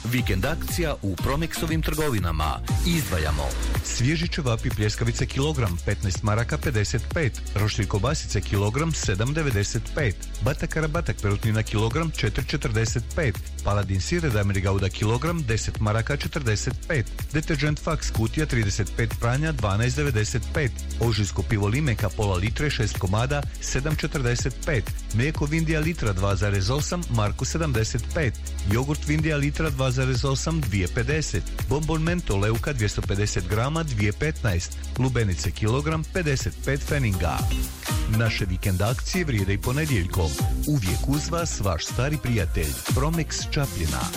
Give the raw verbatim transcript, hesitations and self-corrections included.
Vikend akcija u Promexovim trgovinama. Izdvajamo svježi ćevapi pljeskavice kilogram petnaest maraka pedeset pet, roštilj kobasice kilogram sedam devedeset pet, batak karabatak perutnina kilogram četiri četrdeset pet, paladin sir Redamir Gouda kilogram deset maraka četrdeset pet, deterđent Fax kutija trideset pet pranja dvanaest devedeset pet, ožujsko pivo Limeka pola litre šest komada sedam četrdeset pet, mlijeko Vindija litra dva zarez osam marku sedamdeset pet, jogurt Vindija litra dva zarez osam dvije pedeset, bombon mento Leuka dvjesto pedeset grama dvije petnaest, lubenice kilogram pedeset pet pfeninga. Naše vikend akcije vrijede i ponedjeljkom. Uvijek uz vas vaš stari prijatelj Promex Čapljina.